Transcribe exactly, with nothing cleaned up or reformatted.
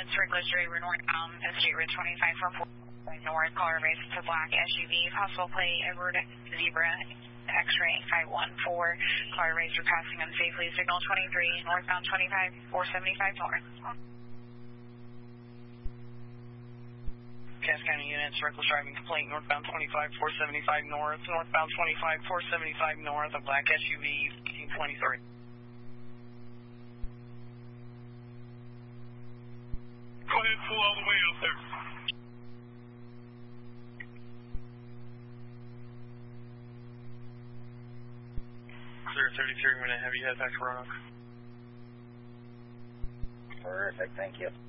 units, regular driver northbound, State Route twenty-five from north, caller race to black S U V, possible plate, Edward Zebra, X-ray five one four, caller racer passing unsafely, signal twenty-three, northbound twenty-five, four seventy-five north. Cass County units, reckless driving complaint, northbound twenty-five, four seventy-five north, northbound twenty-five, four seventy-five north, a black S U V, fifteen twenty-three. Go ahead, pull all the way out there. zero thirty-three, we're going to have you head back to Roanoke. Perfect, thank you.